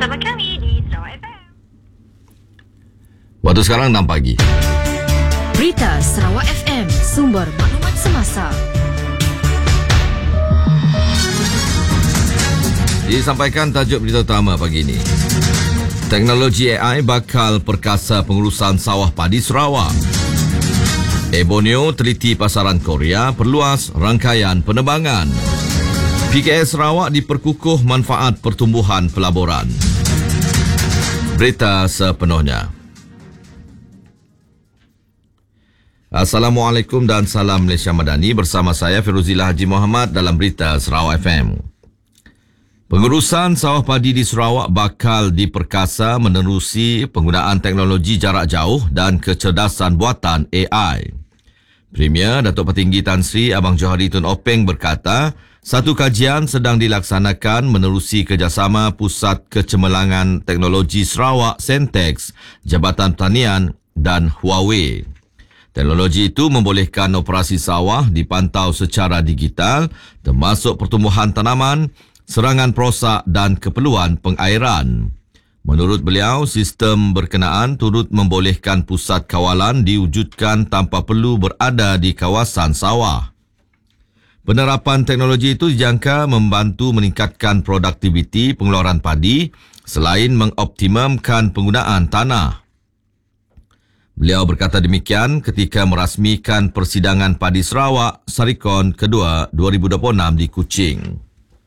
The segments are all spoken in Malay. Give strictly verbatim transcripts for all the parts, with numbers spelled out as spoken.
bersama kami di Sarawak F M. Waktu sekarang enam pagi. Berita Sarawak F M, sumber maklumat semasa. Disampaikan tajuk berita utama pagi ini. Teknologi A I bakal perkasa pengurusan sawah padi Sarawak. Air Borneo teliti pasaran Korea perluas rangkaian penerbangan. P K S Sarawak diperkukuh manfaat pertumbuhan pelaburan. Berita sepenuhnya. Assalamualaikum dan salam Malaysia Madani, bersama saya Firuzillah Haji Muhammad dalam Berita Sarawak F M. Pengurusan sawah padi di Sarawak bakal diperkasa menerusi penggunaan teknologi jarak jauh dan kecerdasan buatan A I. Premier Datuk Petinggi Tan Sri Abang Johari Tun Openg berkata, satu kajian sedang dilaksanakan menerusi kerjasama Pusat Kecemerlangan Teknologi Sarawak Sentex, Jabatan Pertanian dan Huawei. Teknologi itu membolehkan operasi sawah dipantau secara digital, termasuk pertumbuhan tanaman, serangan perosak dan keperluan pengairan. Menurut beliau, sistem berkenaan turut membolehkan pusat kawalan diwujudkan tanpa perlu berada di kawasan sawah. Penerapan teknologi itu dijangka membantu meningkatkan produktiviti pengeluaran padi selain mengoptimumkan penggunaan tanah. Beliau berkata demikian ketika merasmikan persidangan padi Sarawak Sarikon kedua dua ribu dua puluh enam di Kuching.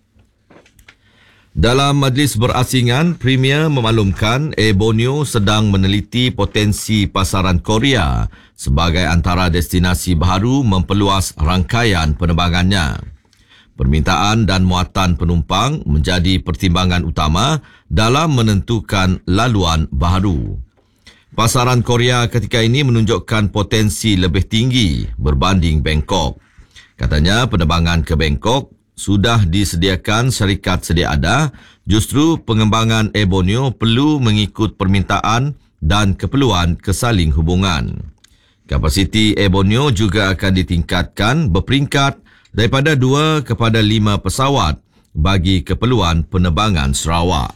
Dalam majlis berasingan, Premier memaklumkan Air Borneo sedang meneliti potensi pasaran Korea sebagai antara destinasi baharu memperluas rangkaian penerbangannya. Permintaan dan muatan penumpang menjadi pertimbangan utama dalam menentukan laluan baharu. Pasaran Korea ketika ini menunjukkan potensi lebih tinggi berbanding Bangkok. Katanya penerbangan ke Bangkok sudah disediakan syarikat sedia ada, justru pengembangan Air Borneo perlu mengikut permintaan dan keperluan kesaling hubungan. Kapasiti Air Borneo juga akan ditingkatkan berperingkat daripada dua kepada lima pesawat bagi keperluan penerbangan Sarawak.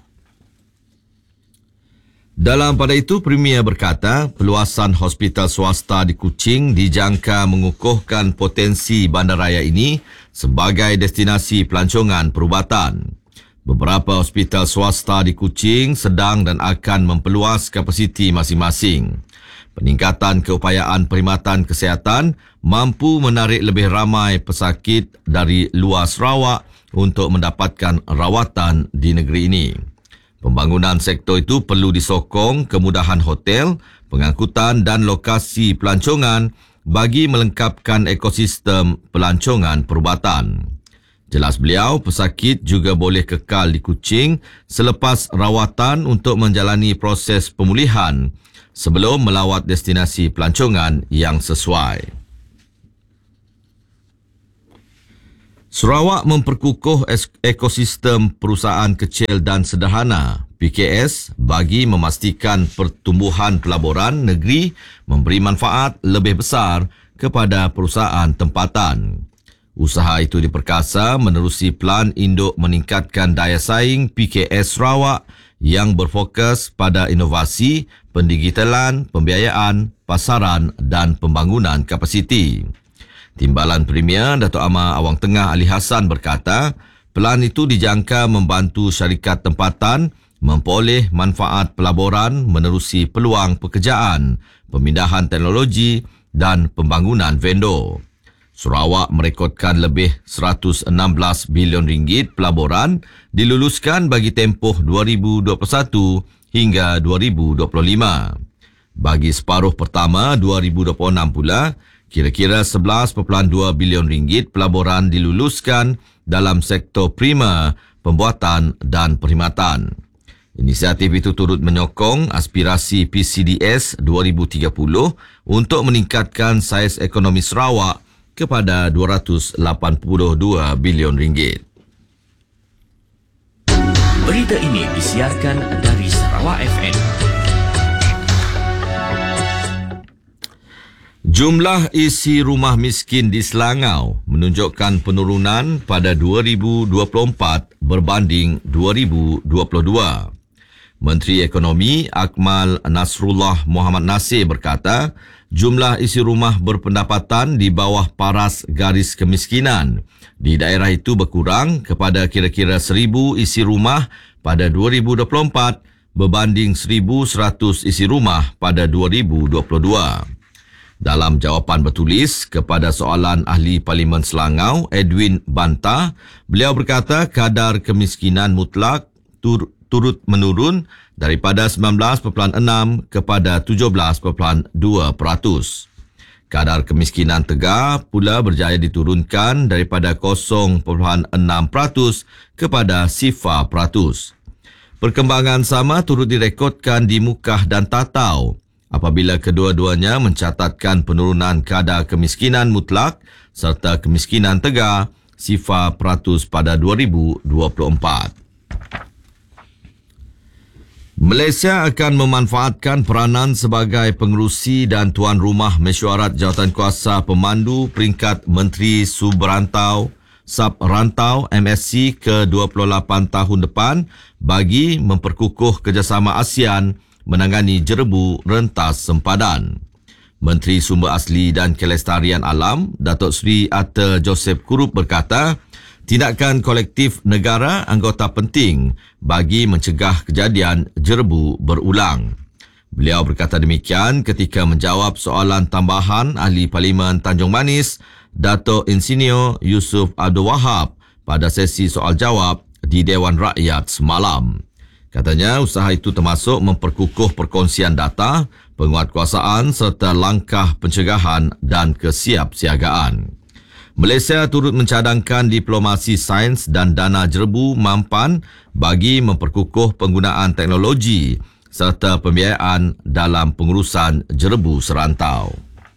Dalam pada itu, Premier berkata, peluasan hospital swasta di Kuching dijangka mengukuhkan potensi bandaraya ini sebagai destinasi pelancongan perubatan. Beberapa hospital swasta di Kuching sedang dan akan memperluas kapasiti masing-masing. Peningkatan keupayaan perkhidmatan kesihatan mampu menarik lebih ramai pesakit dari luar Sarawak untuk mendapatkan rawatan di negeri ini. Pembangunan sektor itu perlu disokong kemudahan hotel, pengangkutan dan lokasi pelancongan bagi melengkapkan ekosistem pelancongan perubatan. Jelas beliau, pesakit juga boleh kekal di Kuching selepas rawatan untuk menjalani proses pemulihan sebelum melawat destinasi pelancongan yang sesuai. Sarawak memperkukuh ekosistem perusahaan kecil dan sederhana P K S bagi memastikan pertumbuhan pelaburan negeri memberi manfaat lebih besar kepada perusahaan tempatan. Usaha itu diperkasa menerusi Plan Induk Meningkatkan Daya Saing P K S Sarawak yang berfokus pada inovasi, pendigitalan, pembiayaan, pasaran dan pembangunan kapasiti. Timbalan Premier Datuk Amar Awang Tengah Ali Hassan berkata, pelan itu dijangka membantu syarikat tempatan memperoleh manfaat pelaburan menerusi peluang pekerjaan, pemindahan teknologi dan pembangunan vendor. Sarawak merekodkan lebih seratus enam belas bilion ringgit pelaburan diluluskan bagi tempoh dua ribu dua puluh satu hingga dua ribu dua puluh lima. Bagi separuh pertama dua ribu dua puluh enam pula, kira-kira sebelas perpuluhan dua bilion ringgit pelaburan diluluskan dalam sektor prima, pembuatan dan perkhidmatan. Inisiatif itu turut menyokong aspirasi P C D S dua ribu tiga puluh untuk meningkatkan saiz ekonomi Sarawak kepada dua ratus lapan puluh dua bilion ringgit. Berita ini disiarkan dari Sarawak F M. Jumlah isi rumah miskin di Selangau menunjukkan penurunan pada dua ribu dua puluh empat berbanding dua ribu dua puluh dua. Menteri Ekonomi Akmal Nasrullah Muhammad Nasir berkata, jumlah isi rumah berpendapatan di bawah paras garis kemiskinan di daerah itu berkurang kepada kira-kira seribu isi rumah pada dua ribu dua puluh empat berbanding seribu seratus isi rumah pada dua ribu dua puluh dua. Dalam jawapan bertulis kepada soalan Ahli Parlimen Selangau, Edwin Banta, beliau berkata kadar kemiskinan mutlak tur- turut menurun daripada sembilan belas perpuluhan enam kepada tujuh belas perpuluhan dua peratus. Kadar kemiskinan tegar pula berjaya diturunkan daripada kosong perpuluhan enam peratus kepada sifar peratus. Perkembangan sama turut direkodkan di Mukah dan Tatau apabila kedua-duanya mencatatkan penurunan kadar kemiskinan mutlak serta kemiskinan tegar sifar peratus pada dua ribu dua puluh empat. Malaysia akan memanfaatkan peranan sebagai pengerusi dan tuan rumah mesyuarat jawatankuasa pemandu peringkat Menteri Subrantau Sub Rantau M S C ke dua puluh lapan tahun depan bagi memperkukuh kerjasama ASEAN menangani jerebu rentas sempadan. Menteri Sumber Asli dan Kelestarian Alam, Datuk Seri Atta Joseph Kurup berkata, tindakan kolektif negara anggota penting bagi mencegah kejadian jerebu berulang. Beliau berkata demikian ketika menjawab soalan tambahan Ahli Parlimen Tanjung Manis, Datuk Insinyur Yusuf Abdul Wahab pada sesi soal jawab di Dewan Rakyat semalam. Katanya usaha itu termasuk memperkukuh perkongsian data, penguatkuasaan serta langkah pencegahan dan kesiapsiagaan. Malaysia turut mencadangkan diplomasi sains dan dana jerebu mampan bagi memperkukuh penggunaan teknologi serta pembiayaan dalam pengurusan jerebu serantau.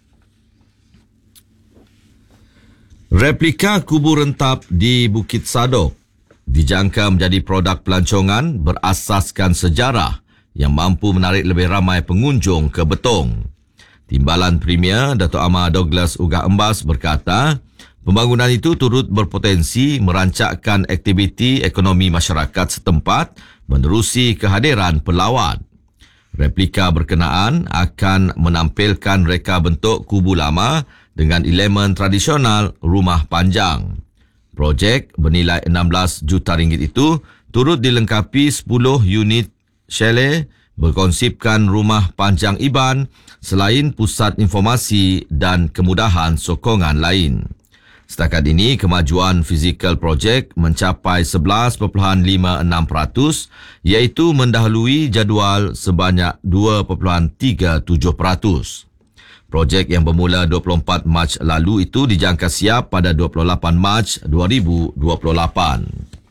Replika kubur rentap di Bukit Sadok dijangka menjadi produk pelancongan berasaskan sejarah yang mampu menarik lebih ramai pengunjung ke Betong. Timbalan Premier Datuk Amar Douglas Ugah Embas berkata, pembangunan itu turut berpotensi merancakkan aktiviti ekonomi masyarakat setempat menerusi kehadiran pelawat. Replika berkenaan akan menampilkan reka bentuk kubu lama dengan elemen tradisional rumah panjang. Projek bernilai enam belas juta ringgit itu turut dilengkapi sepuluh unit chalet berkonsipkan rumah panjang iban selain pusat informasi dan kemudahan sokongan lain. Setakat ini, kemajuan fizikal projek mencapai sebelas perpuluhan lima enam peratus iaitu mendahului jadual sebanyak dua perpuluhan tiga tujuh peratus. Projek yang bermula dua puluh empat Mac lalu itu dijangka siap pada dua puluh lapan Mac dua ribu dua puluh lapan.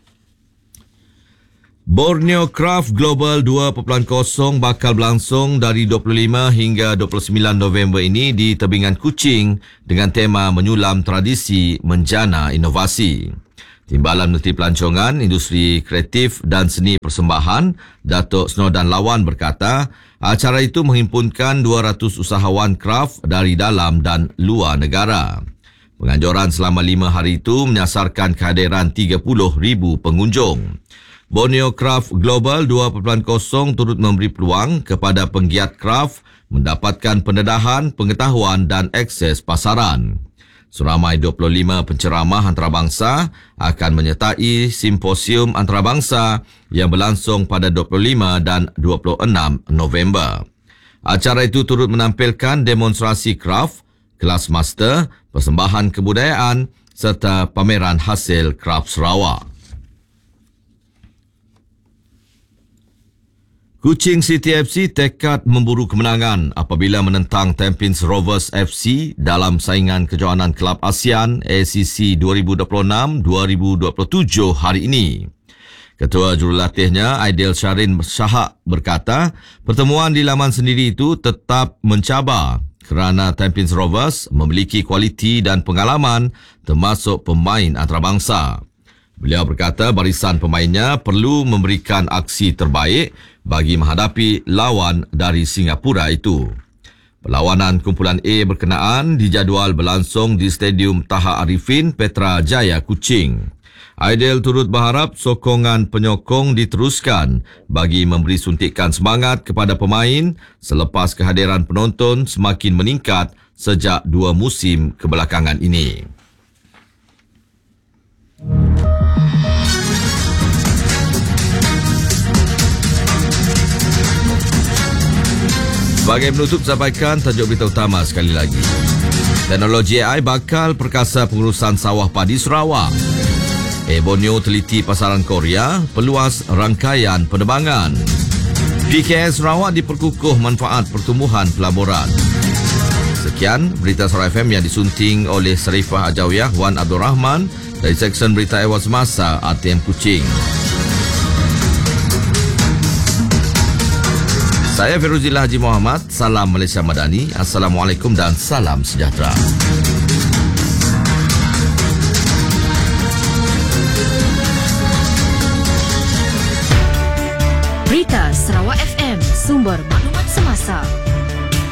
Borneo Craft Global dua titik kosong bakal berlangsung dari dua puluh lima hingga dua puluh sembilan November ini di Tebingan Kuching dengan tema menyulam tradisi menjana inovasi. Timbalan Menteri Pelancongan, Industri Kreatif dan Seni Persembahan, Datuk Snodan Lawan berkata, acara itu menghimpunkan dua ratus usahawan kraft dari dalam dan luar negara. Penganjuran selama lima hari itu menyasarkan kehadiran tiga puluh ribu pengunjung. Borneo Craft Global dua titik kosong turut memberi peluang kepada penggiat kraft mendapatkan pendedahan, pengetahuan dan akses pasaran. Seramai dua puluh lima penceramah antarabangsa akan menyertai simposium antarabangsa yang berlangsung pada dua puluh lima dan dua puluh enam November. Acara itu turut menampilkan demonstrasi kraft, kelas master, persembahan kebudayaan serta pameran hasil kraft Sarawak. Kuching City F C tekad memburu kemenangan apabila menentang Tampines Rovers F C dalam saingan kejohanan Kelab ASEAN A C C dua ribu dua puluh enam dua ribu dua puluh tujuh hari ini. Ketua jurulatihnya Aidil Syarin Syahak berkata, pertemuan di laman sendiri itu tetap mencabar kerana Tampines Rovers memiliki kualiti dan pengalaman termasuk pemain antarabangsa. Beliau berkata barisan pemainnya perlu memberikan aksi terbaik bagi menghadapi lawan dari Singapura itu. Perlawanan kumpulan A berkenaan dijadual berlangsung di Stadium Taha Arifin, Petra Jaya, Kuching. Aidil turut berharap sokongan penyokong diteruskan bagi memberi suntikan semangat kepada pemain selepas kehadiran penonton semakin meningkat sejak dua musim kebelakangan ini. Sebagai penutup, sampaikan tajuk berita utama sekali lagi. Teknologi A I bakal perkasa pengurusan sawah padi Sarawak. Air Borneo teliti pasaran Korea, peluas rangkaian penerbangan. P K S Sarawak diperkukuh manfaat pertumbuhan pelaburan. Sekian berita Sarawak F M yang disunting oleh Sarifah Ajawiyah Wan Abdul Rahman dari Seksyen Berita Awal Semasa A T M Kuching. Saya Firuzillah Haji Muhammad. Salam Malaysia Madani. Assalamualaikum dan salam sejahtera. Berita Sarawak F M, sumber maklumat semasa.